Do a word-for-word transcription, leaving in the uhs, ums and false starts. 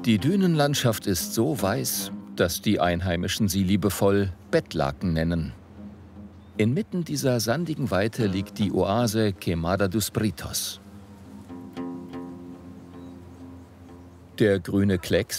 Die Dünenlandschaft ist so weiß, dass die Einheimischen sie liebevoll Bettlaken nennen. Inmitten dieser sandigen Weite liegt die Oase Queimada dos Britos. Der grüne Klecks